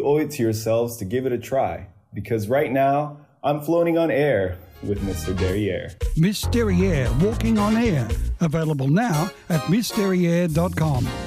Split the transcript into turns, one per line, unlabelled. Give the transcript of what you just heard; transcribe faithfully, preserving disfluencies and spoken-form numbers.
owe it to yourselves to give it a try, because right now, I'm floating on air with Mister Derriere.
Miss Derriere, Walking on Air. Available now at miss derriere dot com.